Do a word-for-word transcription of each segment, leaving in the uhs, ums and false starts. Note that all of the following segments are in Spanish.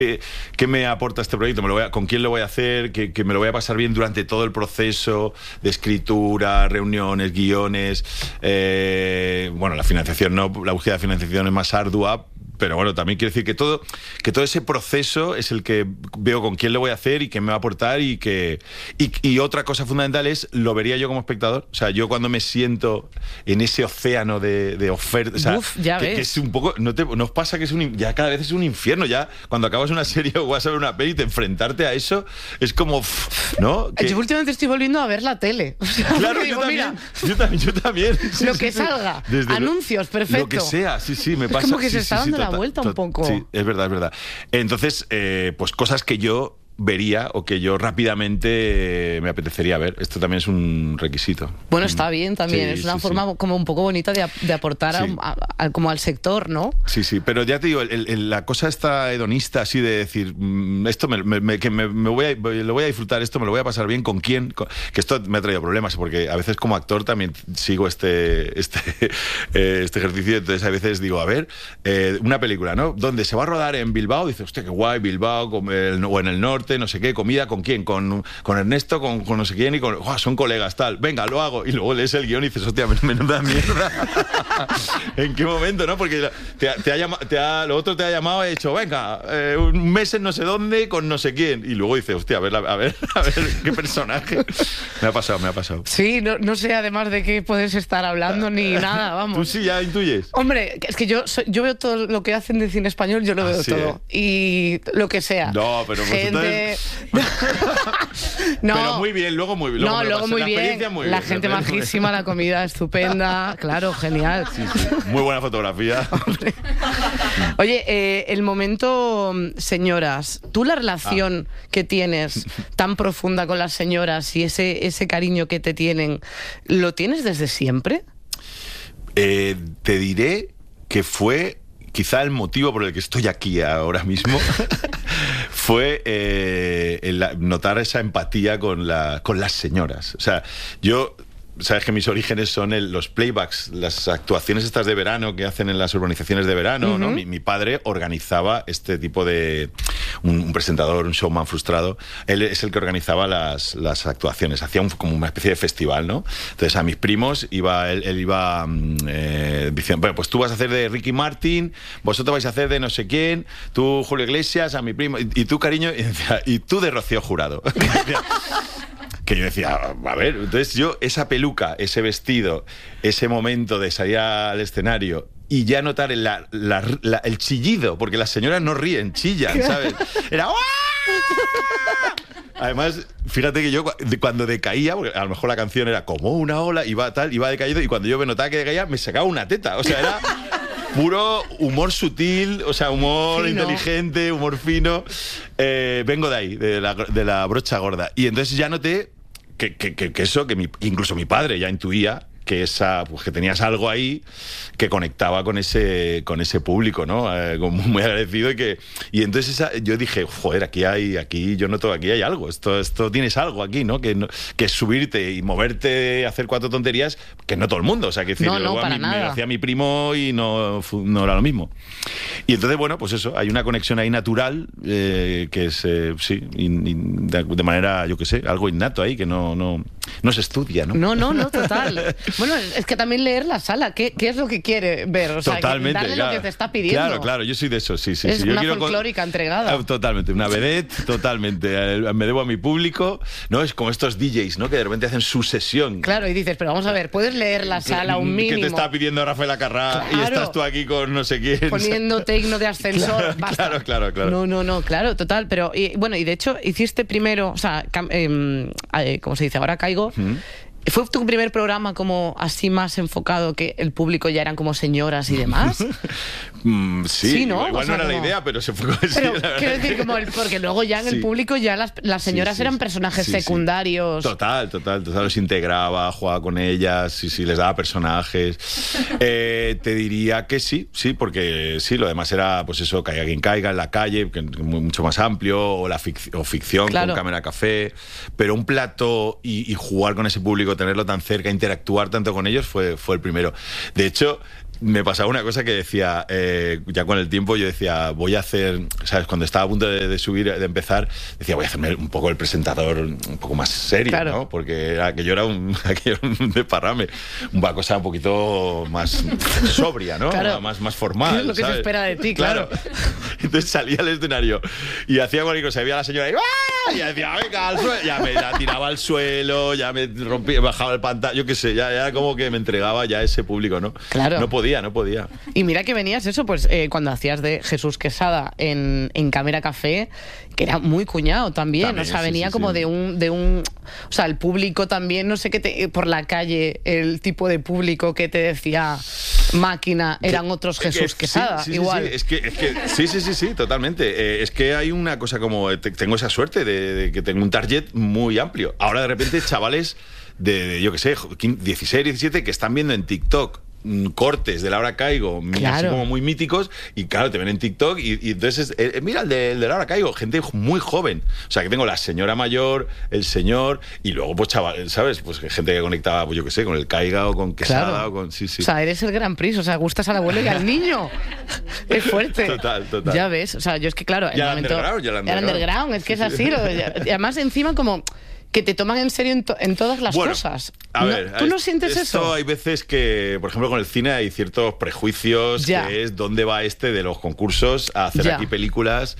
¿Qué me aporta este proyecto? ¿Me lo voy a, ¿Con quién lo voy a hacer? ¿Que, que me lo voy a pasar bien durante todo el proceso de escritura, reuniones, guiones? Eh, bueno, la financiación no, la búsqueda de financiación es más ardua, pero bueno, también quiero decir que todo, que todo ese proceso es el que veo con quién lo voy a hacer y qué me va a aportar y que y, y otra cosa fundamental es, lo vería yo como espectador. O sea, yo cuando me siento en ese océano de, de ofertas, o sea, Uf, ya que, ves. que es un poco, ¿no te, no os pasa que es un, ya cada vez es un infierno? Ya cuando acabas una serie o vas a ver una peli, te enfrentarte a eso es como, ¿no? Que, yo últimamente estoy volviendo a ver la tele. O sea, claro, digo, yo, también, mira, yo también, yo también. Sí, lo sí, que sí. salga, Desde anuncios, lo, perfecto. Lo que sea, sí, sí, me es pasa. como que sí, se sí, está sí, dando tota- la vuelta to- un poco. Sí, es verdad, es verdad. Entonces, eh, pues cosas que yo vería o que yo rápidamente eh, me apetecería ver. Esto también es un requisito. Bueno, está bien también, Sí, es una sí, forma sí. como un poco bonita de, de aportar Sí. a, a- a- como al sector, ¿no? Sí, sí, pero ya te digo, el, el, la cosa esta hedonista así de decir, mmm, esto me, me, me, que me, me voy a, lo voy a disfrutar, esto me lo voy a pasar bien, ¿con quién? Con, que esto me ha traído problemas, porque a veces como actor también sigo este, este, eh, este ejercicio, entonces a veces digo, a ver, eh, una película, ¿no? ¿Dónde se va a rodar? En Bilbao, dice, hostia, qué guay, Bilbao, con el, o en el norte, no sé qué, comida, ¿con quién? Con, con Ernesto, con, con no sé quién, y con, oh, son colegas, tal, venga, lo hago, y luego lees el guión y dices, hostia, menuda mierda. ¿En qué momento, no? Porque te, ha- te ha llamado, te ha, lo otro te ha llamado y ha dicho, venga, eh, un mes en no sé dónde con no sé quién. Y luego dices, hostia, a ver, a ver, a ver qué personaje. Me ha pasado, me ha pasado. Sí, no, no sé además de qué puedes estar hablando ni nada, vamos. ¿Tú sí ya intuyes? Hombre, es que yo soy- yo veo todo lo que hacen de cine español, yo lo Ah, veo sí, todo. Y lo que sea. No, pero pues gente... no, Pero muy bien, luego muy bien. no, me lo luego pasé, muy la bien. experiencia muy la bien, gente la experiencia muy majísima, la comida estupenda. Claro, genial. bien. Sí, sí. Muy buena fotografía. Oye, eh, el momento, mm, señoras, tú la relación Ah. que tienes tan profunda con las señoras y ese, ese cariño que te tienen, ¿lo tienes desde siempre? Eh, te diré que fue quizá el motivo por el que estoy aquí ahora mismo. Fue eh, el notar esa empatía con, la, con las señoras. O sea, yo... Sabes que mis orígenes son el, los playbacks, las actuaciones estas de verano que hacen en las urbanizaciones de verano, uh-huh. ¿no? Mi, mi padre organizaba este tipo de... Un, un presentador, un showman frustrado. Él es el que organizaba las, las actuaciones. Hacía un, como una especie de festival, ¿no? Entonces a mis primos iba... Él, él iba eh, diciendo, bueno, pues tú vas a hacer de Ricky Martin, vosotros vais a hacer de no sé quién, tú Julio Iglesias, a mi primo, y, y tú, cariño, y, decía, y tú de Rocío Jurado. Que yo decía, a ver, entonces yo, esa peluca, ese vestido, ese momento de salir al escenario y ya notar el, la, la, la, el chillido, porque las señoras no ríen, chillan, ¿sabes? Era ¡Uah! Además, fíjate que yo cuando decaía, porque a lo mejor la canción era como una ola, iba tal, iba decaído, y cuando yo me notaba que decaía, me sacaba una teta, o sea, era... Puro humor sutil, o sea, humor fino. Inteligente, humor fino. Eh, vengo de ahí, de la, de la brocha gorda. Y entonces ya noté que, que, que, que eso, que mi, incluso mi padre ya intuía que esa, pues que tenías algo ahí que conectaba con ese, con ese público, ¿no? Eh, muy agradecido y que y entonces esa, yo dije, joder, aquí hay, aquí yo noto, aquí hay algo, esto, esto tienes algo aquí, ¿no? Que, que es subirte y moverte, hacer cuatro tonterías, que no todo el mundo, o sea, que decir, no, no, para a mí, nada. me lo hacía mi primo y no, no era lo mismo. Y entonces, bueno, pues eso, hay una conexión ahí natural, eh, que es, eh, sí, in, in, de, de manera, yo qué sé, algo innato ahí, que no, no, no se estudia, ¿no? No, no, no, total. Bueno, es que también leer la sala, ¿qué, qué es lo que quiere ver? O sea, totalmente, darle claro. lo que te está pidiendo. Claro, claro, yo soy de eso, sí, sí. Es sí. Yo una quiero folclórica con... entregada. Totalmente, una vedette, totalmente. Me debo a mi público, ¿no? Es como estos D Js, ¿no? Que de repente hacen su sesión. Claro, y dices, pero vamos a ver, puedes leer la sala un mínimo. Que te está pidiendo Rafael Acarrá claro. Y estás tú aquí con no sé quién. Poniendo tecno de ascensor, claro, basta. Claro, claro, claro. No, no, no, claro, total. Pero, y, bueno, y de hecho, hiciste primero, o sea, eh, eh, ¿cómo se dice? Ahora caigo. ¿Mm? ¿Fue tu primer programa como así más enfocado que el público ya eran como señoras y demás? mm, sí, sí, ¿no? igual, igual o sea, no era como... la idea, pero se fue con eso. Pero quiero decir, como el, porque luego ya en sí. el público ya las, las señoras sí, sí, eran personajes sí, secundarios. Sí. Total, total, total, los integraba, jugaba con ellas, sí, sí, les daba personajes. eh, te diría que sí, sí, porque sí, lo demás era, pues eso, caiga quien caiga en la calle, que mucho más amplio, o la fic o ficción claro. con cámara café, pero un plato y, y jugar con ese público, tenerlo tan cerca, interactuar tanto con ellos, fue, fue el primero. De hecho, me pasaba una cosa que decía, eh, ya con el tiempo yo decía, voy a hacer, ¿sabes? Cuando estaba a punto de, de subir, de empezar, decía, voy a hacerme un poco el presentador un poco más serio, claro. ¿no? Porque era, aquello era un, aquello era un desparrame, una cosa un poquito más sobria, ¿no? Claro. Más, más formal, es lo que ¿sabes? se espera de ti, claro. claro. Entonces salía al escenario y hacía cualquier cosa, veía a la señora y ¡ah! Ya decía, venga, al suelo, ya me la tiraba al suelo, ya me rompía, bajaba el pantalla, yo qué sé, ya, ya como que me entregaba ya a ese público, ¿no? Claro. No podía, no podía. Y mira que venías eso, pues eh, cuando hacías de Jesús Quesada en, en Cámara Café, que era muy cuñado también, también o sea, venía sí, sí, como sí. de un de un o sea, el público también, no sé qué te, por la calle, el tipo de público que te decía máquina, eran que, otros Jesús que, Quesada, sí, sí, igual. Sí, es que, es que, sí, sí, sí, sí, totalmente. Eh, es que hay una cosa como, te, tengo esa suerte de, de que tengo un target muy amplio. Ahora de repente chavales de, de yo qué sé, dieciséis, diecisiete, que están viendo en TikTok cortes de Laura Caigo, claro. así como muy míticos, y claro, te ven en TikTok y, y entonces, eh, mira el de, el de Laura Caigo, gente muy joven, o sea, que tengo la señora mayor, el señor, y luego pues chaval, ¿sabes? Pues gente que conectaba, pues yo qué sé, con el Caiga o con Quesada, claro. o con... Sí, sí. O sea, eres el Gran Prix, o sea, gustas al abuelo y al niño. Es fuerte. Total, total. Ya ves, o sea, yo es que claro, el ya momento... Underground, ya underground. underground, es que es así, lo, y además encima como... que te toman en serio en, to en todas las bueno, cosas. A ver, ¿No? ¿Tú no sientes esto eso? Hay veces que, por ejemplo, con el cine hay ciertos prejuicios, ya. que es dónde va este de los concursos a hacer ya. aquí películas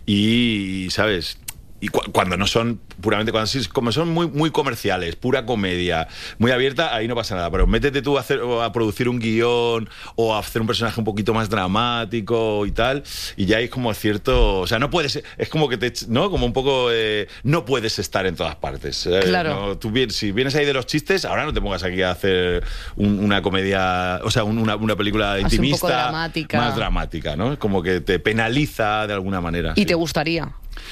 y, ¿sabes? Y cu cuando no son puramente, cuando sí, como son muy, muy comerciales, pura comedia, muy abierta, ahí no pasa nada. Pero métete tú a, hacer, a producir un guión o a hacer un personaje un poquito más dramático y tal, y ya hay como cierto, o sea, no puedes, es como que te, ¿no? Como un poco, eh, no puedes estar en todas partes. ¿eh? Claro. ¿no? Tú bien, si vienes ahí de los chistes, ahora no te pongas aquí a hacer un, una comedia, o sea, un, una, una película Así intimista, un poco dramática. más dramática, ¿no? Como que te penaliza de alguna manera. ¿Y sí. te gustaría?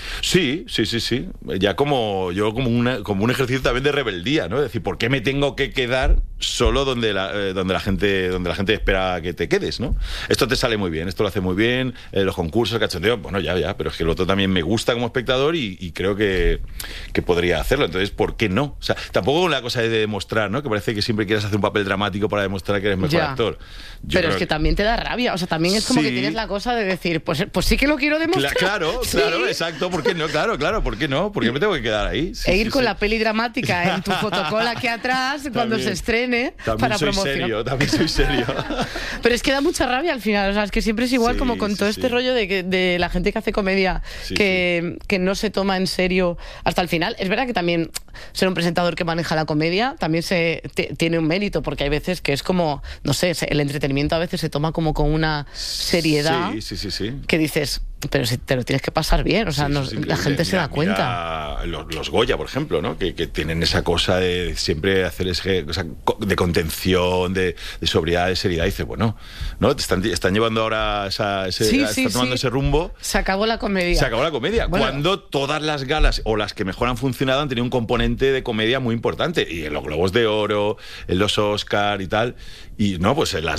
Sí, sí, sí, sí. Ya como yo como una como un ejercicio también de rebeldía, ¿no? Es decir, ¿por qué me tengo que quedar solo donde la eh, donde la gente donde la gente espera que te quedes, ¿no? Esto te sale muy bien, esto lo hace muy bien, eh, los concursos, el cachondeo, bueno, ya, ya, pero es que el otro también me gusta como espectador y, y creo que, que podría hacerlo. Entonces, ¿por qué no? O sea, tampoco la cosa es de demostrar, ¿no? Que parece que siempre quieres hacer un papel dramático para demostrar que eres mejor ya. actor. Yo pero es que, que también te da rabia, o sea, también es como sí. que tienes la cosa de decir, pues, pues sí que lo quiero demostrar. Cla claro, sí. claro, exacto, ¿por qué no? Claro, claro, ¿por qué no? ¿Por qué me tengo que quedar ahí? Sí, e ir sí, con sí. la peli dramática en tu fotocola aquí atrás también, cuando se estrene también para soy promocionar. Serio, también soy serio. Pero es que da mucha rabia al final, o sea, es que siempre es igual, sí, como con todo sí, este sí. rollo de, que, de la gente que hace comedia, sí, que, sí. que no se toma en serio hasta el final. Es verdad que también ser un presentador que maneja la comedia también se tiene un mérito, porque hay veces que es como, no sé, el entretenimiento a veces se toma como con una seriedad sí, sí, sí, sí. que dices, pero si te lo tienes que pasar bien, o sea, sí, no, la gente mira, se da cuenta. Los, los Goya, por ejemplo, ¿no? Que, que tienen esa cosa de siempre hacer ese, o sea, de contención, de, de sobriedad, de seriedad, y dices, bueno, ¿no? Te están, están llevando ahora esa, ese, sí, están sí, tomando sí. ese rumbo. Se acabó la comedia. Se acabó la comedia. Bueno, cuando todas las galas, o las que mejor han funcionado, han tenido un componente de comedia muy importante. Y en los Globos de Oro, en los Oscar y tal. Y no, pues en las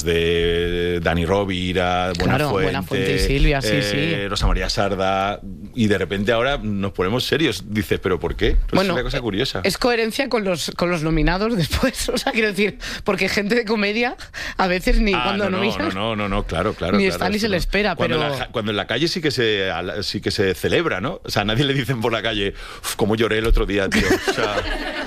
de Dani Rovira, claro, Buenafuente, Buenafuente y Silvia, sí, eh, sí. Rosa María Sarda, y de repente ahora nos ponemos serios. Dices, ¿pero por qué? Pues bueno, es una cosa curiosa. Es coherencia con los, con los nominados después, o sea, quiero decir, porque gente de comedia a veces ni ah, cuando no, nominan, no, no, no, no, claro, claro. ni claro, está ni se le espera, cuando pero... En la, cuando en la calle sí que se sí que se celebra, ¿no? O sea, nadie le dicen por la calle, cómo lloré el otro día, tío. O sea...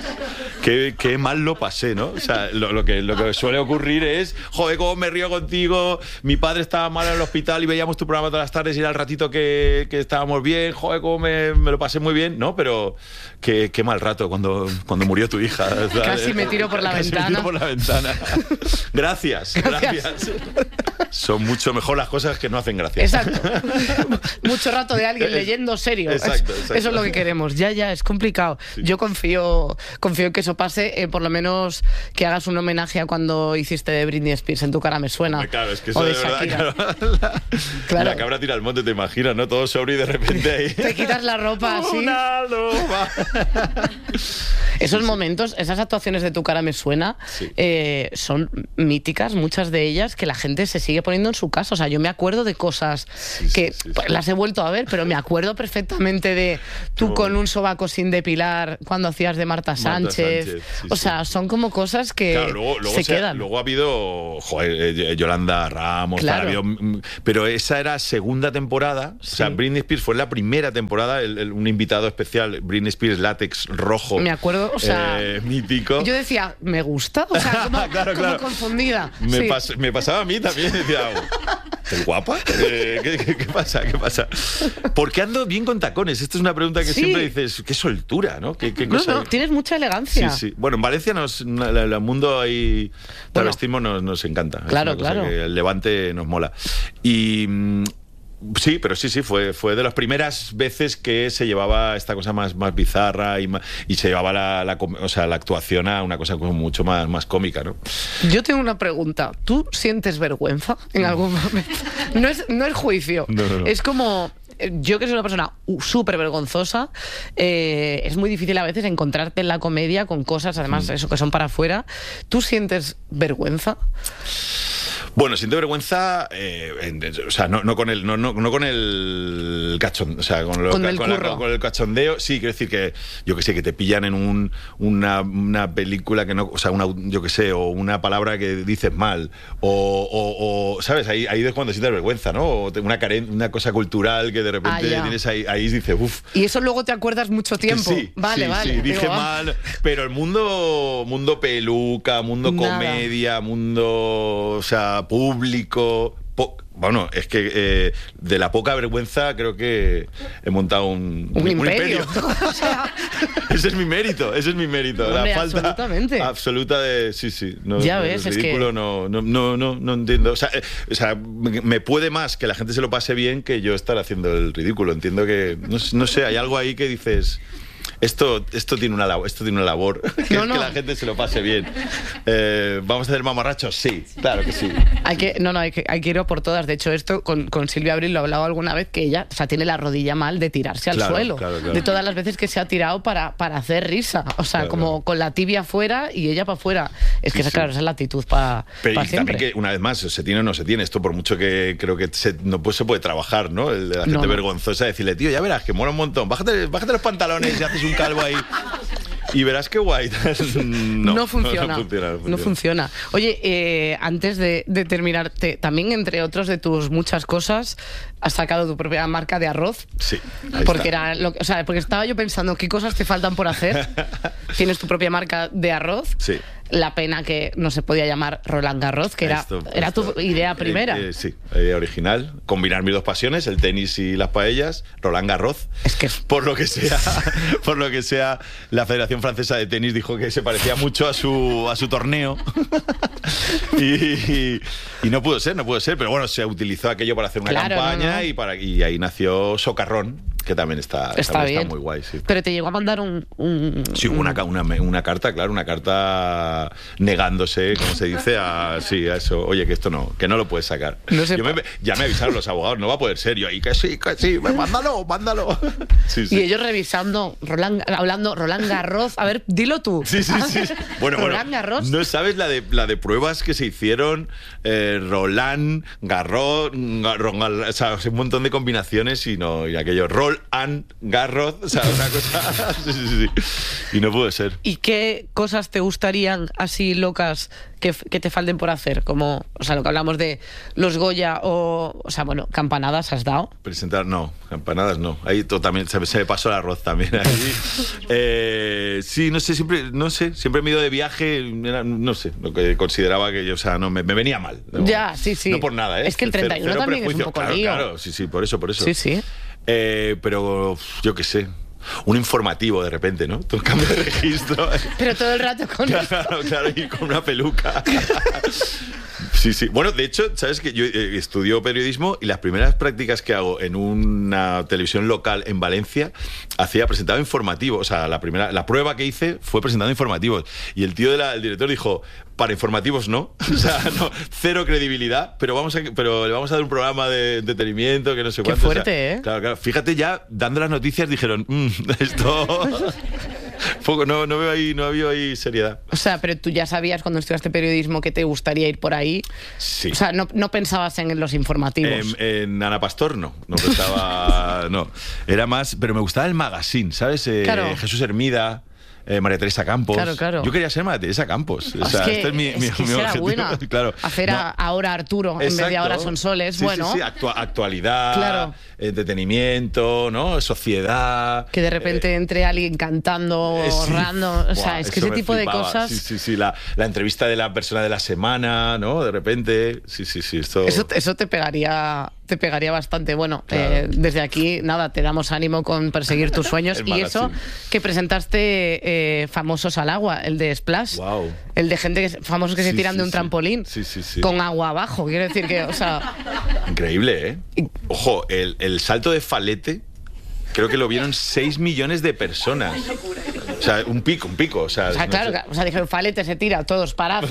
Qué, qué mal lo pasé, ¿no? O sea, lo, lo, que, lo que suele ocurrir es, joder, cómo me río contigo, mi padre estaba mal en el hospital y veíamos tu programa todas las tardes y era el ratito que, que estábamos bien, joder, cómo me, me lo pasé muy bien, ¿no? Pero qué, qué mal rato cuando, cuando murió tu hija. ¿sabes? Casi me tiro por la Casi ventana. Me tiro por la ventana. Gracias, gracias, gracias. Son mucho mejor las cosas que no hacen gracia. Exacto. Mucho rato de alguien leyendo serio. Exacto, exacto. Eso es lo que queremos. Ya, ya, es complicado. Sí. Yo confío, confío en que eso pase, eh, por lo menos que hagas un homenaje a cuando hiciste de Britney Spears, En tu cara me suena. Claro, es que eso o de, de verdad, Shakira. Claro, la, claro. La cabra tira al monte, te imaginas, ¿no? Todo sobrio y de repente ahí... Te quitas la ropa así. Una loba. Esos sí, momentos, esas actuaciones de Tu cara me suena, sí. eh, son míticas, muchas de ellas, que la gente se sigue poniendo en su casa. O sea, yo me acuerdo de cosas sí, que sí, sí, sí. las he vuelto a ver, pero me acuerdo perfectamente de tú No. con un sobaco sin depilar cuando hacías de Marta Sánchez. Sánchez, sí, o sí. sea, son como cosas que Claro, luego, luego se se ha- quedan. luego ha habido joder, eh, Yolanda Ramos, Claro. tal, ha habido, mm, pero esa era segunda temporada. Sí. O sea, Britney Spears fue la primera temporada, el- el- un invitado especial, Britney Spears látex rojo. Me acuerdo, o sea, eh, mítico. Yo decía, ¿me gusta? O sea, como, Claro, como claro. confundida. Me, Sí. pas- me pasaba a mí también, decía, ¿estás guapa? Eh, ¿qué, qué- qué pasa? ¿Qué pasa? Porque ando bien con tacones. Esta es una pregunta que Sí. siempre dices, qué soltura, ¿no? ¿Qué, qué No, cosa? no, tienes mucha elegancia. Sí, sí. Bueno, en Valencia nos, la- la- el mundo ahí travestismo nos, nos encanta. Claro, es una cosa claro. que el Levante nos mola. Y mm, sí, pero sí, sí, fue, fue de las primeras veces que se llevaba esta cosa más, más bizarra y, ma- y se llevaba la, la, com- o sea, la actuación a una cosa como mucho más, más cómica, ¿no? Yo tengo una pregunta. ¿Tú sientes vergüenza en algún momento? No es, no es juicio. No, no, no. Es como... eh, Yo que soy una persona uh, súper vergonzosa, eh, es muy difícil a veces encontrarte en la comedia con cosas, además, eso que son para afuera. ¿Tú sientes vergüenza? Bueno, siento vergüenza, eh, en- o sea, no, no con el, no, no, no con el cachondeo, o sea, con, lo- Con el la- curro. con el cachondeo, sí, quiero decir que, yo que sé, que te pillan en un, una, una película que no, o sea, una, yo que sé, o una palabra que dices mal, o, o- o, ¿sabes? Ahí, ahí es cuando sientes vergüenza, ¿no? O te- una, caren- una cosa cultural que de repente Ah, ya. tienes ahí, ahí dices, uff. Y eso luego te acuerdas mucho Que tiempo. Sí, vale, sí, vale. sí, dije Digo, ah, mal, pero el mundo, mundo peluca, mundo Nada. comedia, mundo, o sea, público. po- bueno, es que eh, de la poca vergüenza creo que he montado un, Un imperio. imperio. O sea, Ese es mi mérito, ese es mi mérito. Hombre, la falta absolutamente. absoluta de sí, sí. No, Ya no, ves, el es que- ridículo no, no, no, no, no entiendo. O sea, eh, o sea, me me puede más que la gente se lo pase bien que yo estar haciendo el ridículo. Entiendo que no, no sé, hay algo ahí que dices. Esto, esto, tiene una labor, esto tiene una labor, que No, es no. que la gente se lo pase bien. Eh, ¿Vamos a hacer mamarrachos? Sí, claro que sí. hay que, no, no, hay que, hay que ir a por todas. De hecho, esto con, con Silvia Abril lo he hablado alguna vez, que ella, o sea, tiene la rodilla mal de tirarse al Claro, suelo. claro, claro. De todas las veces que se ha tirado para, para hacer risa. O sea, Claro, como claro. con la tibia afuera y ella para afuera. Es que Sí, esa, sí. claro, esa es la actitud para Pero y siempre. también que, una vez más, se tiene o no se tiene. Esto por mucho que creo que se, no pues, se puede trabajar, ¿no? El de la gente No, no. vergonzosa, decirle, tío, ya verás, que mola un montón. Bájate, bájate los pantalones y haces un calvo ahí. Y verás qué guay. No, No funciona. No, funciona, no No funciona. Oye, eh, antes de, de terminar, te- también entre otros de tus muchas cosas, has sacado tu propia marca de arroz. Sí, ahí Porque está. era lo que- o sea, porque estaba yo pensando qué cosas te faltan por hacer. Tienes tu propia marca de arroz. Sí. La pena que no se podía llamar Roland Garros, que era, Esto- era esto- tu idea primera. Eh, eh, sí, la idea original. Combinar mis dos pasiones, el tenis y las paellas, Roland Garros. Es que es- por lo que sea, por lo que sea, la Federación Francesa de Tenis dijo que se parecía mucho a su a su torneo. y, y- y no pudo ser, no pudo ser, pero bueno, se utilizó aquello para hacer una Claro, campaña no, no. y para y ahí nació Socarrón, que también está, Está también bien. está muy guay, sí. Pero te llegó a mandar un... un- Sí, una, ca- una, una carta, claro, una carta negándose, como se dice, a, sí, a eso. Oye, que esto no, que no lo puedes sacar. No sé Yo me- pa- ya me avisaron los abogados, no va a poder ser. Yo ahí, que sí, que sí, mándalo, mándalo. Sí, sí. Y ellos revisando, Roland, hablando Roland Garros. A ver, dilo tú. Sí, sí, sí. Bueno, bueno. Roland Garros. No sabes la de, la de pruebas que se hicieron. Eh, Roland, Garros, Garro- o sea, un montón de combinaciones y no, y aquello. Roll and Garros, o sea, una cosa. Sí, sí, sí. Y no puede ser. ¿Y qué cosas te gustarían así locas que, que te falten por hacer? Como, o sea, lo que hablamos de los Goya o, o sea, bueno, campanadas has dado. Presentar, no, campanadas no. Ahí todo también, se, se me pasó el arroz también. Ahí. Eh, sí, no sé, siempre, no sé, siempre me he ido de viaje, era, no sé, lo que consideraba que yo, o sea, no, me, me venía mal. ¿no? Ya, sí, sí. No por nada, ¿eh? Es que el Cero- treinta y uno cero también es un prejuicio. poco claro, lío. Claro, sí, sí, por eso, por eso. Sí, sí. Eh, pero uf, yo qué sé, un informativo de repente, ¿no? Tú cambio de registro. Pero todo el rato con esto. Claro, claro, y con una peluca. Sí, sí. Bueno, de hecho, sabes que yo eh, estudio periodismo y las primeras prácticas que hago en una televisión local en Valencia hacía presentaba informativos. O sea, la primera, la prueba que hice fue presentando informativos. Y el tío del director dijo, para informativos no. O sea, no, cero credibilidad, pero vamos a, pero le vamos a dar un programa de entretenimiento que no sé Qué cuánto. fuerte, o sea, ¿eh? Claro, claro. Fíjate ya, dando las noticias dijeron, "Mm, esto... Tampoco, no, no veo ahí, no había ahí seriedad. O sea, pero tú ya sabías cuando estudiaste periodismo que te gustaría ir por ahí. Sí. O sea, no, no pensabas en los informativos. En, en Ana Pastor no, no pensaba, no. Era más, pero me gustaba el magazine, ¿sabes? Eh, Claro. Jesús Hermida. Eh, María Teresa Campos. Claro, claro. Yo quería ser María Teresa Campos. O Es sea, que, este es mi, es mi, que mi será objetivo. buena. Claro. Hacer No. a, ahora Arturo en vez de Exacto. ahora Sonsoles. Sí, Bueno, sí, sí. Actua- actualidad, Claro. entretenimiento, ¿no? Sociedad. que de repente eh, entre alguien cantando, eh, sí. random. O sea, Buah, es que eso ese me tipo flipaba. de cosas. Sí, sí, sí. La, la entrevista de la persona de la semana, ¿no? De repente. Sí, sí, sí. Esto... Eso, eso te pegaría te pegaría bastante. Bueno, Claro. eh, desde aquí, nada, te damos ánimo con perseguir tus sueños. El Y eso, magazine. que presentaste eh, Famosos al Agua, el de Splash. Guau. El de gente, que, famosos que se Sí, tiran sí, de un sí. trampolín. Sí, sí, sí. Con agua abajo. Quiero decir que, o sea... Increíble, ¿eh? Y- Ojo, el, el salto de Falete, creo que lo vieron seis millones de personas. O sea, un pico, un pico. O sea, O sea, no claro, sé. o sea, dijeron, Falete se tira, todos parados.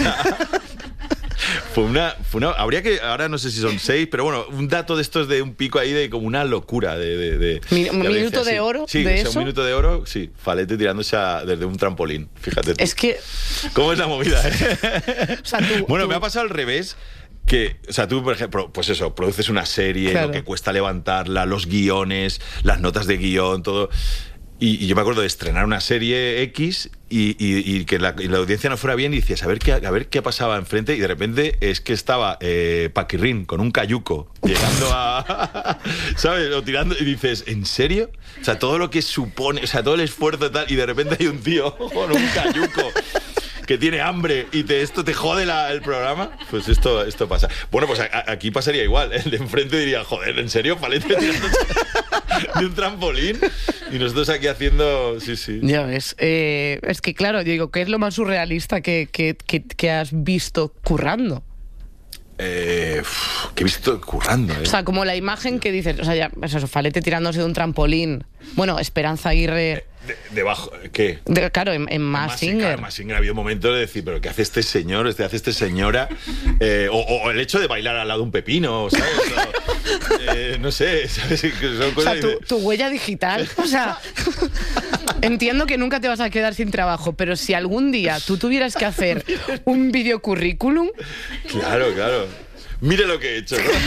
Fue una, fue una. Habría que. Ahora no sé si son seis, pero bueno, un dato de estos de un pico ahí de como una locura. De, de, de- Mi- de un audiencia, minuto de sí. oro Sí, de o sea, eso. un minuto de oro, sí. Falete tirándose a- desde un trampolín. Fíjate tú. Es que, ¿Cómo es la movida, eh? o sea, tú... Bueno, tú- me ha pasado al revés. Que, o sea, tú, por ejemplo, pues eso, produces una serie, Claro. lo que cuesta levantarla, los guiones, las notas de guión, todo. Y, y yo me acuerdo de estrenar una serie X y, y- y que la, y la audiencia no fuera bien y decías, a ver qué, a ver qué pasaba enfrente. Y de repente es que estaba eh, Paquirrín con un cayuco llegando a. ¿Sabes? O tirando. Y dices, ¿en serio? O sea, todo lo que supone, o sea, todo el esfuerzo y tal. Y de repente hay un tío con un cayuco que tiene hambre y te, esto te jode la- el programa, pues esto, esto pasa. Bueno, pues a- a- aquí pasaría igual. El de enfrente diría, joder, ¿en serio? Falete tirándose de un trampolín y nosotros aquí haciendo... Sí, sí. Ya ves. Eh, es que, claro, yo digo, ¿qué es lo más surrealista que, que, que, que has visto currando? Eh, uf, que he visto currando, ¿eh? O sea, como la imagen que dices, o sea, ya, pues eso, Falete tirándose de un trampolín. Bueno, Esperanza Aguirre... De- debajo, ¿qué? de- claro, en, en Masked Masked, Singer. claro, Masked Singer ha habido momentos de decir, pero ¿qué hace este señor? ¿Qué hace esta señora? Eh, o, o el hecho de bailar al lado de un pepino, ¿sabes? O, eh, no sé, ¿sabes? Que son O cosas sea, tu, de- tu huella digital. O sea, entiendo que nunca te vas a quedar sin trabajo, pero si algún día tú tuvieras que hacer un videocurrículum, Claro, claro. Mire lo que he hecho, ¿no?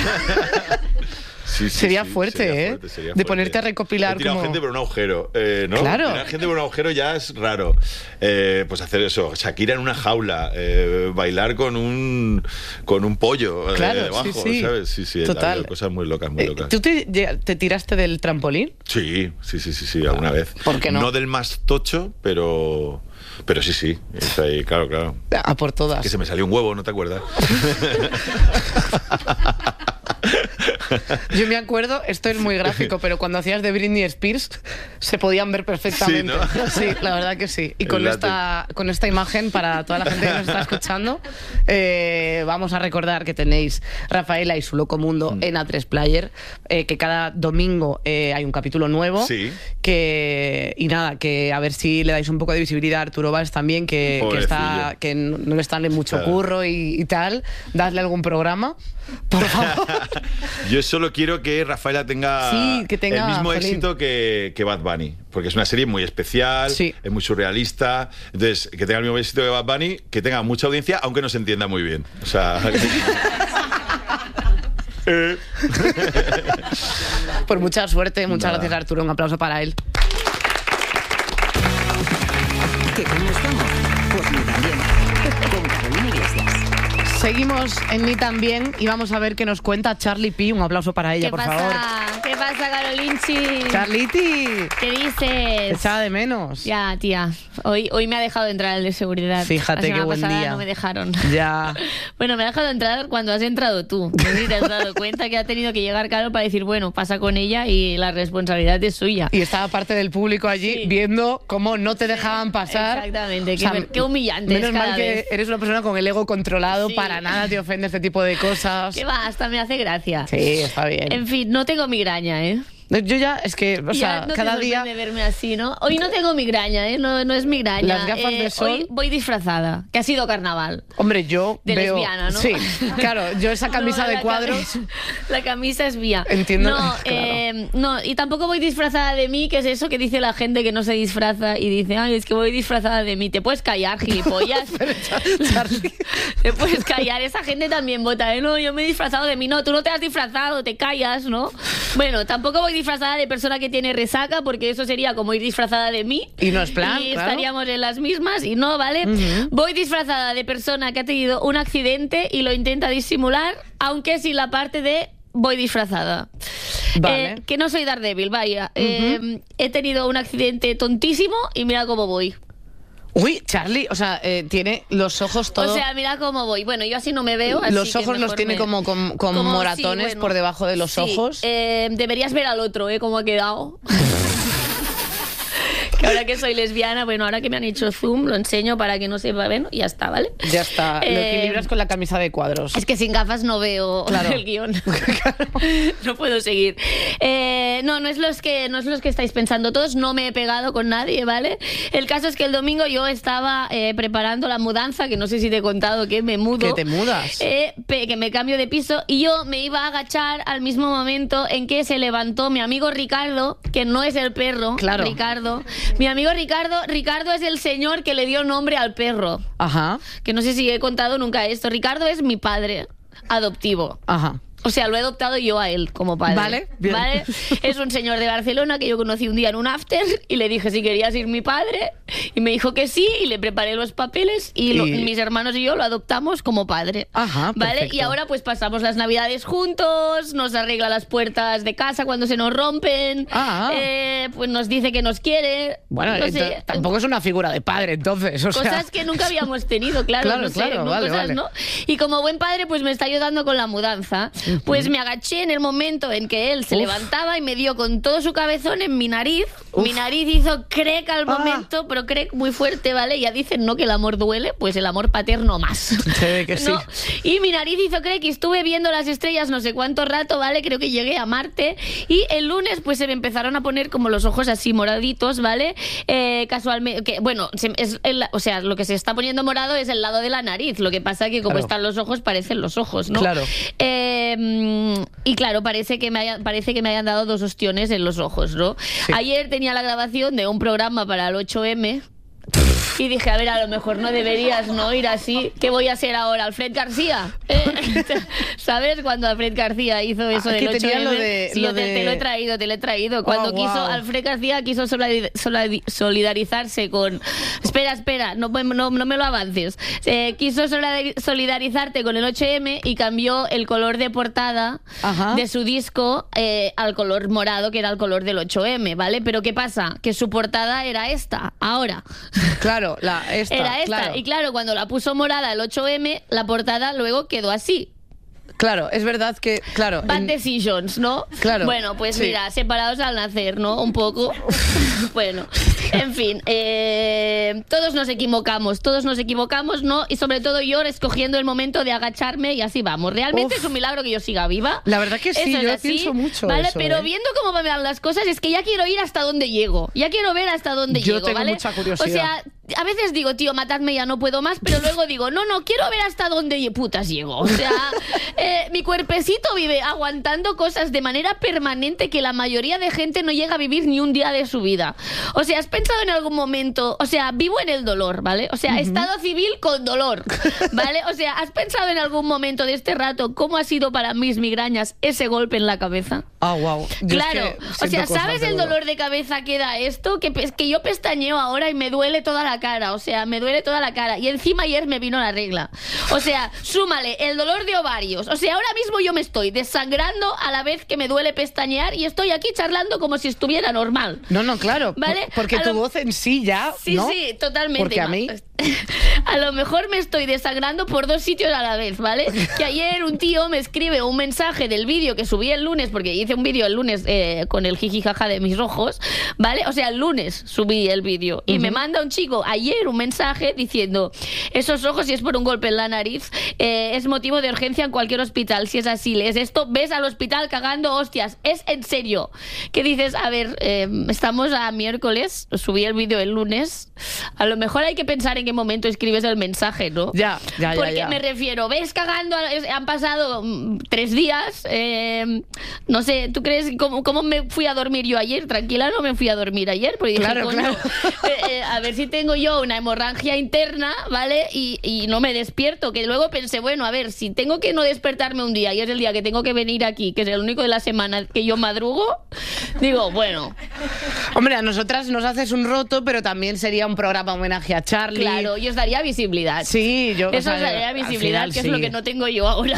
Sí, sí, Sería sí, fuerte, sería ¿eh? fuerte, sería De fuerte. ponerte a recopilar He tirado como- gente por un agujero, eh, ¿no? Claro. Tirar gente por un agujero ya es raro. Eh, pues hacer eso, Shakira en una jaula, eh, bailar con un con un pollo eh, Claro, debajo, sí, sí. ¿sabes? Sí, sí, Total. ha habido cosas muy locas, muy eh, locas. ¿tú te, llega- te tiraste del trampolín? Sí, sí, sí, sí, sí, alguna vez. ¿Por qué no? No del más tocho, pero pero sí, sí. Es ahí, claro, claro. A por todas. Que se me salió un huevo, ¿no te acuerdas? Yo me acuerdo, esto es muy gráfico, pero cuando hacías de Britney Spears se podían ver perfectamente. Sí, ¿no? Sí, la verdad que sí. Y El con látex. esta, con esta imagen, para toda la gente que nos está escuchando, eh, vamos a recordar que tenéis Rafaela y su Loco Mundo Mm. en A tres Player, eh, que cada domingo eh, hay un capítulo nuevo. Sí. Que, y nada, que a ver si le dais un poco de visibilidad a Arturo Valls también, que, que, está, Pobrecillo. que no no le está dando mucho Claro. curro y, y tal. Dadle algún programa, por favor. Yo solo quiero que Rafaela tenga, Sí, que tenga, el mismo jolín. éxito que, que Bad Bunny, porque es una serie muy especial, Sí. es muy surrealista. Entonces, que tenga el mismo éxito que Bad Bunny, que tenga mucha audiencia, aunque no se entienda muy bien. O sea. eh, Por mucha suerte, muchas Nada. gracias Arturo, un aplauso para él. ¿Que cómo estamos? Pues ni tan bien. Con Carolina Iglesias. Seguimos en Ni También y vamos a ver qué nos cuenta Charlie P. Un aplauso para ella, ¿Qué por pasa? favor. ¿Qué pasa, Carolinchi? Charliti, ¿Qué te dices? echaba de menos. Ya, tía. Hoy, hoy me ha dejado entrar el de seguridad. Fíjate La qué semana buen pasada día. no me dejaron. Ya. Bueno, me ha dejado entrar cuando has entrado tú. No sé si te has dado cuenta que ha tenido que llegar Caro para decir, bueno, pasa con ella y la responsabilidad es suya. Y estaba parte del público allí Sí. viendo cómo no te dejaban pasar. Exactamente, qué- qué humillante Menos es cada mal que vez. eres una persona con el ego controlado, Sí. para nada te ofende este tipo de cosas. ¿Qué va? Hasta me hace gracia. Sí, está bien. En fin, no tengo migraña, ¿eh? Yo ya, es que, o sea, ya no cada te día... sorprende verme así, ¿no? Hoy no tengo migraña, ¿eh? No, no es migraña. Las gafas Eh, de sol... Hoy voy disfrazada, que ha sido carnaval. Hombre, yo De veo... lesbiana, ¿no? Sí, claro, yo esa camisa No, de la cuadros... camisa- la camisa es mía. Entiendo, No, claro. eh, no, y tampoco voy disfrazada de mí, que es eso que dice la gente que no se disfraza y dice, ay, es que voy disfrazada de mí. Te puedes callar, gilipollas. Pero, Charlie... Te puedes callar. Esa gente también vota, ¿eh? No, yo me he disfrazado de mí. No, tú no te has disfrazado, te callas, ¿no? Bueno, tampoco voy disfrazada de persona que tiene resaca, porque eso sería como ir disfrazada de mí. Y no es plan, Y claro. estaríamos en las mismas y no, ¿vale? Ujú. Voy disfrazada de persona que ha tenido un accidente y lo intenta disimular, aunque sin la parte de voy disfrazada. Vale. Eh, que no soy Daredevil, vaya. Eh, he tenido un accidente tontísimo y mira cómo voy. Uy, Charlie, o sea, eh, tiene los ojos todo... O sea, mira cómo voy. Bueno, yo así no me veo. Así los que ojos los mejor tiene me- como con, con como- moratones sí, bueno, por debajo de los sí. ojos. Eh, deberías ver al otro, ¿eh? Cómo ha quedado. Que ahora que soy lesbiana, bueno, ahora que me han hecho zoom, lo enseño para que no sepa, bueno, y ya está, ¿vale? Ya está, lo Eh, equilibras con la camisa de cuadros. Es que sin gafas no veo Claro. el guión. No puedo seguir. Eh, no, no es los que no es los que estáis pensando todos. No me he pegado con nadie, ¿vale? El caso es que el domingo yo estaba eh, preparando la mudanza, que no sé si te he contado que me mudo. ¿Que te mudas? Eh, pe- que me cambio de piso y yo me iba a agachar al mismo momento en que se levantó mi amigo Ricardo, que no es el perro, Claro. Ricardo. Mi amigo Ricardo, Ricardo es el señor que le dio nombre al perro. Ajá, Que no sé si he contado nunca esto. Ricardo es mi padre adoptivo. ajá. O sea, lo he adoptado yo a él como padre. Vale, bien. ¿Vale? Es un señor de Barcelona que yo conocí un día en un after y le dije si quería ser mi padre y me dijo que sí y le preparé los papeles y, lo- Y- mis hermanos y yo lo adoptamos como padre. Ajá, ¿Vale? perfecto. Y ahora pues pasamos las navidades juntos, nos arregla las puertas de casa cuando se nos rompen, Ah. eh, pues nos dice que nos quiere. Bueno, no ento- sé, tampoco es una figura de padre, entonces, o sea... Cosas que nunca habíamos tenido, claro, Claro, no sé, claro, ¿no? vale, Cosas, vale. ¿no? Y como buen padre, pues me está ayudando con la mudanza. Pues me agaché en el momento en que él se Uf. levantaba y me dio con todo su cabezón en mi nariz. Uf. Mi nariz hizo crack al Ah. momento, pero crack muy fuerte, ¿vale? Ya dicen, ¿no? Que el amor duele, pues el amor paterno más. Se ve que sí. ¿No? Y mi nariz hizo crack y estuve viendo las estrellas no sé cuánto rato, ¿vale? Creo que llegué a Marte. Y el lunes, pues se me empezaron a poner como los ojos así moraditos, ¿vale? Eh, casualmente, que, bueno, se- es el- o sea, lo que se está poniendo morado es el lado de la nariz. Lo que pasa que como Claro. están los ojos, parecen los ojos, ¿no? Claro. Eh, mm, y claro, parece que, me haya- parece que me hayan dado dos ostiones en los ojos, ¿no? Sí. Ayer tenía la grabación de un programa para el ocho eme. Y dije, a ver, a lo mejor no deberías no ir así. ¿Qué voy a ser ahora? ¿Alfred García? ¿Eh? ¿Sabes? Cuando Alfred García hizo eso Ah, del que tenía ocho eme. lo de- Sí, lo yo te, de- te lo he traído, te lo he traído. Cuando Oh, quiso, wow. Alfred García quiso solidar- solidar- solidarizarse con... Espera, espera, no, no, no me lo avances. Eh, quiso solidar- solidarizarte con el ocho eme y cambió el color de portada Ajá. de su disco eh, al color morado, que era el color del ocho eme, ¿vale? Pero ¿qué pasa? Que su portada era esta, ahora. Claro, la, esta, Era esta. claro. Y claro, cuando la puso morada el ocho eme, la portada luego quedó así. Claro, es verdad que, claro... Bad en- decisions, ¿no? Claro, Bueno, pues sí. mira, separados al nacer, ¿no? Un poco. Bueno, en fin, eh, todos nos equivocamos, todos nos equivocamos, ¿no? Y sobre todo yo escogiendo el momento de agacharme y así vamos. Realmente Uf. es un milagro que yo siga viva. La verdad que sí, Eso es yo así, pienso mucho ¿vale? eso, Pero ¿eh? viendo cómo van las cosas, es que ya quiero ir hasta donde llego. Ya quiero ver hasta dónde Yo llego, tengo ¿vale? mucha curiosidad. O sea, a veces digo, tío, matadme, ya no puedo más, pero luego digo, no, no, quiero ver hasta dónde lle- putas llego. O sea, eh, mi cuerpecito vive aguantando cosas de manera permanente que la mayoría de gente no llega a vivir ni un día de su vida. O sea, ¿has pensado en algún momento? O sea, vivo en el dolor, ¿vale? O sea, estado civil con dolor, ¿vale? O sea, ¿has pensado en algún momento de este rato cómo ha sido para mis migrañas ese golpe en la cabeza? Ah, wow. Yo es Claro, que o siento sea, cosas ¿sabes de el dolor. dolor de cabeza que da esto? Que, es que yo pestañeo ahora y me duele toda la cara, o sea, me duele toda la cara. Y encima ayer me vino la regla. O sea, súmale el dolor de ovarios. O sea, ahora mismo yo me estoy desangrando a la vez que me duele pestañear y estoy aquí charlando como si estuviera normal. No, no, claro. ¿Vale? Porque A tu lo- voz en sí ya, Sí, ¿no? sí, totalmente. Porque a mí... a lo mejor me estoy desangrando por dos sitios a la vez, ¿vale? Que ayer un tío me escribe un mensaje del vídeo que subí el lunes, porque hice un vídeo el lunes eh, con el jiji jaja de mis ojos, ¿vale? O sea, el lunes subí el vídeo y uh-huh. me manda un chico ayer un mensaje diciendo: esos ojos, si es por un golpe en la nariz, eh, es motivo de urgencia en cualquier hospital. Si es así, es esto, ves al hospital cagando hostias. Es en serio. ¿Qué dices? A ver, eh, estamos a miércoles, subí el vídeo el lunes. A lo mejor hay que pensar en qué momento escribes el mensaje, ¿no? Ya, ya, ya. Porque ya. me refiero, ves cagando, han pasado mm, tres días, eh, no sé, ¿tú crees cómo, cómo me fui a dormir yo ayer? Tranquila, no me fui a dormir ayer, porque dije, claro, coño, claro. eh, eh, a ver si tengo yo una hemorragia interna, ¿vale? Y, y no me despierto, que luego pensé, bueno, a ver, si tengo que no despertarme un día y es el día que tengo que venir aquí, que es el único de la semana que yo madrugo, digo, bueno. Hombre, a nosotras nos haces un roto, pero también sería un programa homenaje a Charlie. Claro, y os daría visibilidad. Sí, yo... Eso o os sea, daría visibilidad, final, que sí. es lo que no tengo yo ahora.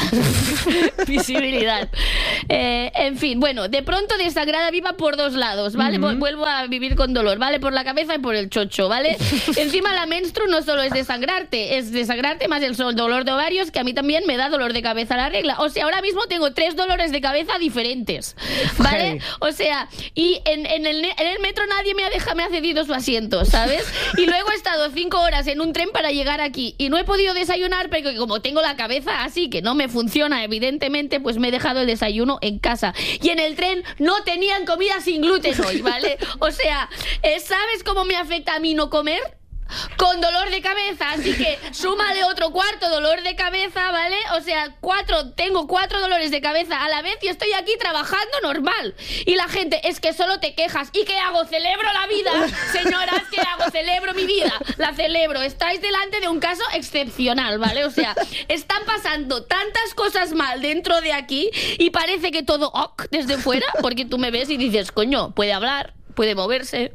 Visibilidad. Eh, en fin, bueno, de pronto desangrada viva por dos lados, ¿vale? Uh-huh. Vuelvo a vivir con dolor, ¿vale? Por la cabeza y por el chocho, ¿vale? Encima la menstru no solo es desangrarte, es desangrarte más el dolor de ovarios, que a mí también me da dolor de cabeza la regla. O sea, ahora mismo tengo tres dolores de cabeza diferentes, ¿vale? Okay. O sea, y en, en, el, en el metro nadie me ha dejado, me ha cedido su asiento, ¿sabes? Y luego he estado cinco horas en un tren para llegar aquí y no he podido desayunar porque como tengo la cabeza así que no me funciona evidentemente, pues me he dejado el desayuno en casa. Y en el tren no tenían comida sin gluten hoy, ¿vale? O sea, ¿sabes cómo me afecta a mí no comer? Con dolor de cabeza, así que súmale otro cuarto dolor de cabeza, ¿vale? O sea, cuatro, tengo cuatro dolores de cabeza a la vez y estoy aquí trabajando normal. Y la gente, es que solo te quejas. ¿Y qué hago? ¿Celebro la vida? Señoras, ¿qué hago? Celebro mi vida. La celebro. Estáis delante de un caso excepcional, ¿vale? O sea, están pasando tantas cosas mal dentro de aquí y parece que todo ok desde fuera, porque tú me ves y dices, coño, puede hablar, puede moverse,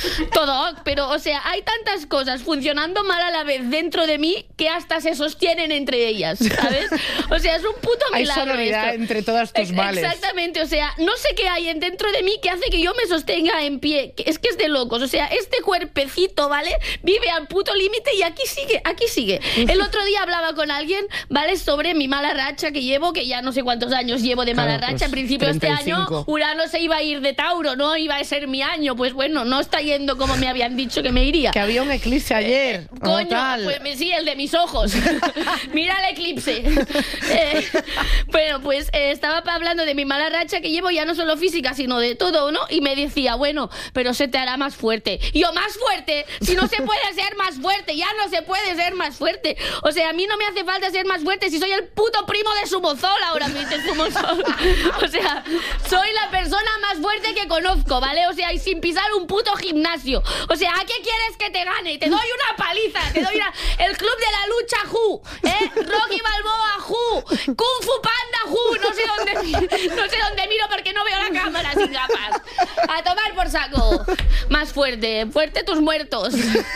todo, pero, o sea, hay tantas cosas funcionando mal a la vez dentro de mí que hasta se sostienen entre ellas, ¿sabes? O sea, es un puto milagro. Hay sonoridad esto. entre todas tus males. Exactamente, o sea, no sé qué hay dentro de mí que hace que yo me sostenga en pie. Es que es de locos, o sea, este cuerpecito, ¿vale? Vive al puto límite y aquí sigue, aquí sigue. El otro día hablaba con alguien, ¿vale? Sobre mi mala racha que llevo, que ya no sé cuántos años llevo de mala claro, racha. pues, Al principio de este año, treinta y cinco. Urano se iba a ir de Tauro, ¿no? Iba a ser mi año, pues bueno, no está yendo como me habían dicho que me iría. Que había un eclipse ayer. Eh, coño, tal. pues sí, el de mis ojos. Mira el eclipse. Eh, bueno, pues eh, estaba hablando de mi mala racha que llevo ya no solo física, sino de todo, ¿no? Y me decía, bueno, pero se te hará más fuerte. Y yo, ¿más fuerte? Si no se puede ser más fuerte, ya no se puede ser más fuerte. O sea, a mí no me hace falta ser más fuerte si soy el puto primo de Sumozol ahora mismo. Sumozol. O sea, soy la persona más fuerte que conozco, ¿vale? O sea, y sin pisar un puto gimnasio. O sea, ¿a qué quieres que te gane? Te doy una paliza, te doy una... El club de la lucha Who, ¿eh? Rocky Balboa Who, Kung Fu Panda Who, no sé dónde, no sé dónde miro porque no veo la cámara sin gafas. A tomar por saco. Más fuerte, fuerte tus muertos.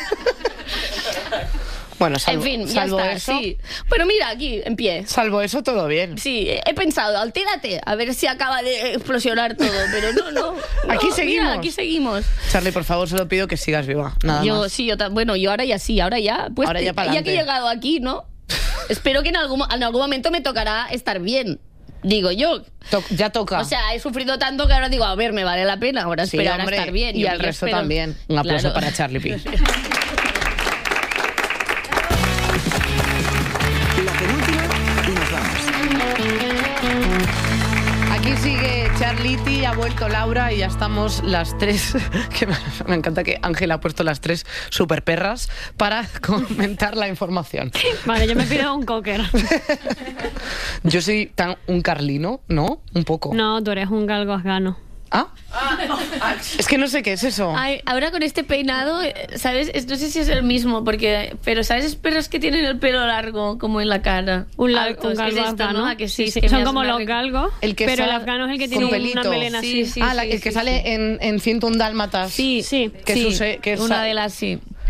Bueno, salvo, en fin, salvo ya está, eso, sí. Pero mira, aquí, en pie. Salvo eso, todo bien. Sí, he pensado, altérate, a ver si acaba de explosionar todo, pero no, no. Aquí no, seguimos. Mira, aquí seguimos. Charlie, por favor, solo pido que sigas viva. Nada yo, más. sí, yo ta- bueno, yo ahora ya sí, ahora ya. Pues Ahora ya ya, pa'lante. que he llegado aquí, ¿no? Espero que en algún, en algún momento me tocará estar bien. Digo yo. To- ya toca. O sea, he sufrido tanto que ahora digo, a ver, me vale la pena ahora sí, esperar hombre, a estar bien. Y Yo al ya resto espero. también. Un aplauso Claro. para Charlie Pi. La penúltima y nos vamos. Aquí sigue Charliti, ha vuelto Laura y ya estamos las tres, que me, me encanta que Ángela ha puesto las tres super perras para comentar la información. Vale, yo me pido un cocker. Yo soy tan un carlino, ¿no? Un poco. No, tú eres un galgo afgano. ¿Ah? Es que no sé qué es eso. Ay, ahora con este peinado, ¿sabes? Es- No sé si es el mismo, porque pero ¿sabes? Es perros que tienen el pelo largo, como en la cara. Un, lar- Altos. un galgo Es esto, afgano. ¿no? ¿A que sí? Sí, Es sí. que me Son das como una los re- galgos, El que pero el sale afgano es el que con tiene pelito. una melena Sí, así. sí. ah, la- el que sí, sale sí. en, en ciento un dálmatas. Sí, Sí. Que sí, es un se- que es una sa- de las sí.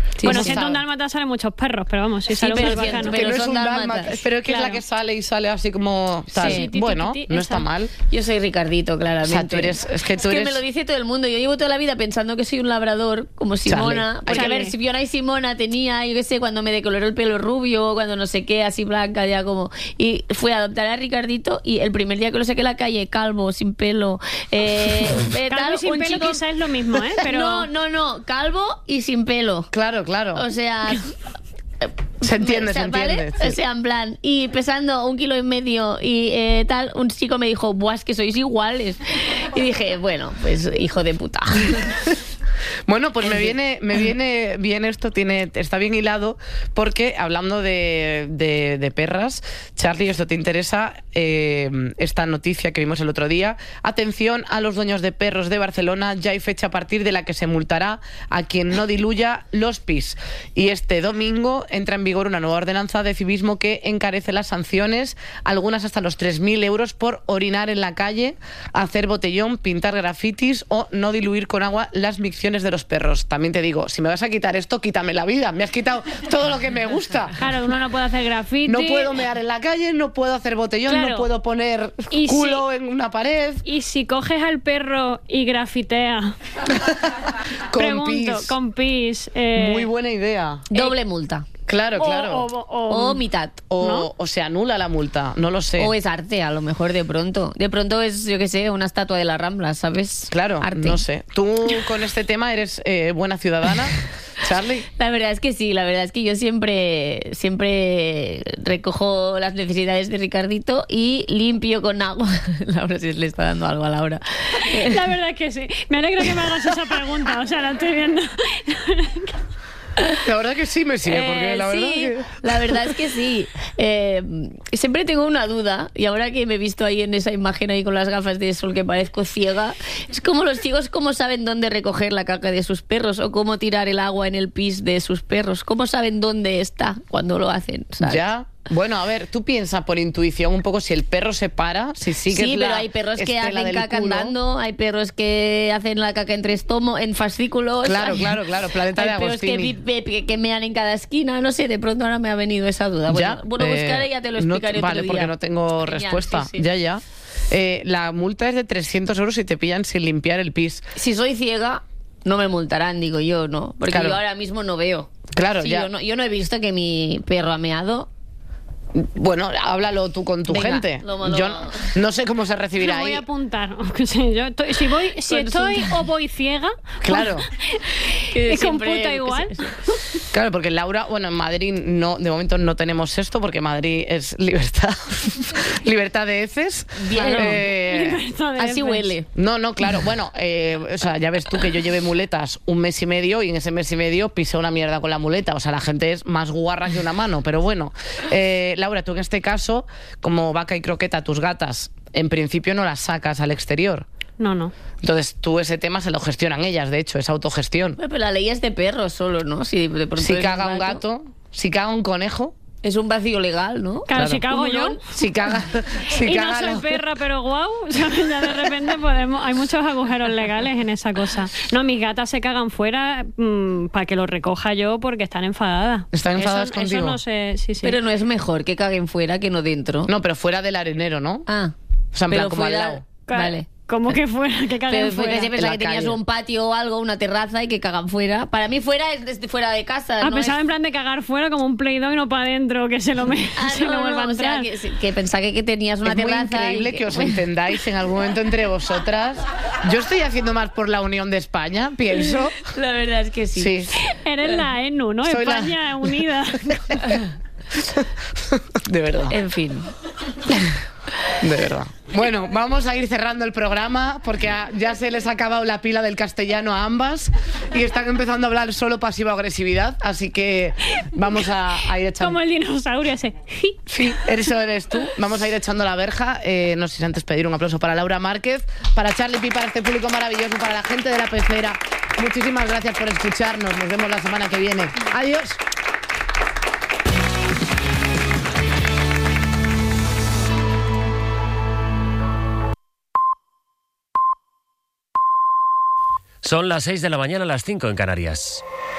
Sí, bueno, sí, siendo sabe. un dálmata salen muchos perros, pero vamos, si Sí, sale un pero barbacano. pero que no es son un dálmatas. dálmata, pero que es la Claro. que sale y sale así como tal. Sí. Bueno, Ti, ti, ti, no esa. está mal. Yo soy Ricardito, claramente. O sea, tú eres- es que tú es eres- me lo dice todo el mundo. Yo llevo toda la vida pensando que soy un labrador, como Simona. Charlie. Porque, a Charlie. ver, Fiona y Simona tenía, yo qué sé, cuando me decoloró el pelo rubio, cuando no sé qué, así blanca, ya como... Y fui a adoptar a Ricardito y el primer día que lo saqué a la calle, calvo, sin pelo... Eh, eh, Calvo tal, y sin un pelo chico- quizás es lo mismo, ¿eh? Pero... No, no, no, calvo y sin pelo. Claro, claro. O sea... se entiende, o sea, se ¿vale? entiende. sí. O sea, en plan, y pesando un kilo y medio y eh, tal, un chico me dijo, buah, es que sois iguales. Y dije, bueno, pues hijo de puta. Bueno, pues me viene, me viene bien esto, tiene, está bien hilado, porque hablando de, de, de perras, Charlie, esto te interesa, eh, esta noticia que vimos el otro día. Atención a los dueños de perros de Barcelona, ya hay fecha a partir de la que se multará a quien no diluya los pis. Y este domingo entra en vigor una nueva ordenanza de civismo que encarece las sanciones, algunas hasta los tres mil euros por orinar en la calle, hacer botellón, pintar grafitis o no diluir con agua las micciones de los perros. También te digo, si me vas a quitar esto, quítame la vida. Me has quitado todo lo que me gusta. Claro, uno no puede hacer graffiti. No puedo mear en la calle, no puedo hacer botellón, Claro. no puedo poner Y culo si- en una pared. Y si coges al perro y grafitea, Con pregunto, pis. con pis... eh, Muy buena idea. Doble multa. Claro, o- claro. O, o- O mitad. O, ¿no? o se anula la multa, no lo sé. O es arte, a lo mejor de pronto. De pronto es, yo qué sé, una estatua de la Rambla, ¿sabes? Claro, Arte. no sé. ¿Tú con este tema eres eh, buena ciudadana, Charlie? La verdad es que sí, la verdad es que yo siempre, siempre recojo las necesidades de Ricardito y limpio con agua. Laura sí le está dando algo a Laura. La verdad es que sí. Me alegra que me hagas esa pregunta. O sea, la estoy viendo. La verdad que sí me sigue, porque Eh, la verdad sí, que... la verdad es que sí. Eh, siempre tengo una duda, y ahora que me he visto ahí en esa imagen ahí con las gafas de sol que parezco ciega, es como los ciegos cómo saben dónde recoger la caca de sus perros o cómo tirar el agua en el pis de sus perros, cómo saben dónde está cuando lo hacen, ¿sabes? Ya. Bueno, a ver, tú piensas por intuición un poco si el perro se para, si sigues Sí, la pero hay perros que estela hacen del caca culo. andando, hay perros que hacen la caca entre estomo, en fascículos. Claro, hay- claro, claro, Planeta hay de perros que, Agostini. vi- que, que mean en cada esquina, no sé, de pronto ahora me ha venido esa duda. Bueno, Ya, bueno eh, buscaré y ya te lo no- explicaré Vale, otro porque día. no tengo Genial, respuesta. sí, sí. Ya, ya. Eh, la multa es de trescientos euros si te pillan sin limpiar el pis. Si soy ciega, no me multarán, digo yo, ¿no? Porque Claro. yo ahora mismo no veo. Claro, Sí, ya. Yo no, yo no he visto que mi perro ha meado. Bueno, háblalo tú con tu Venga, gente. lo- lo- Yo no sé cómo se Lo recibirá voy ahí. a apuntar. O sea, yo estoy- si voy, si estoy o voy ciega, Claro. Que es siempre- computa igual. Claro, porque Laura, bueno, en Madrid no, de momento no tenemos esto, porque Madrid es libertad, libertad de heces. Bien. Eh, Libertad de Así heces. huele. no, no, claro, bueno, eh, o sea, ya ves tú que yo llevé muletas un mes y medio y en ese mes y medio pisé una mierda con la muleta, o sea, la gente es más guarra que una mano, pero bueno. Eh, Laura, tú en este caso, como Vaca y Croqueta, tus gatas, en principio no las sacas al exterior. No, no. Entonces tú ese tema se lo gestionan ellas, de hecho, es autogestión. Pero la ley es de perros solo, ¿no? Si de pronto Si es caga un gato, si caga un conejo, Es un vacío legal, ¿no? Claro, Claro. si cago ¿Un yo. melón? si caga, si Y no caga soy la- perra, pero guau, ¿sabes? Ya de repente podemos. Hay muchos agujeros legales en esa cosa. No, mis gatas se cagan fuera mm, para que los recoja yo porque están enfadadas. ¿Están enfadadas eso, contigo? Eso no sé, sí, sí. Pero no es mejor que caguen fuera que no dentro. No, pero fuera del arenero, ¿no? Ah. O sea, en pero plan, como al fuera- lado. Ca- Vale. Como que fuera, que caguen Pero fue fuera. que se en pensaba la que tenías calle. un patio o algo, una terraza y que cagan fuera. Para mí fuera es desde fuera de casa. Ah, no pensaba es- en plan de cagar fuera como un play doh y no para adentro, que se lo, me, Ah, se no, lo vuelva no, a o sea, entrar. que, que pensaba que, que tenías una Es muy terraza. increíble y que os entendáis en algún momento entre vosotras. Yo estoy haciendo más por la unión de España, pienso. La verdad es que sí. Sí. Eres la E N U, ¿no? Soy la- España unida. De verdad, En fin. de verdad. Bueno, vamos a ir cerrando el programa porque a- ya se les ha acabado la pila del castellano a ambas y están empezando a hablar solo pasivo-agresividad, así que vamos a, a ir echando... Como el dinosaurio ese. Sí, eso eres tú. Vamos a ir echando la verja. Eh, no sé si antes pedir un aplauso para Laura Márquez, para Charlie Pi, para este público maravilloso, para la gente de La Pecera. Muchísimas gracias por escucharnos. Nos vemos la semana que viene. Adiós. Son las seis de la mañana, las cinco en Canarias.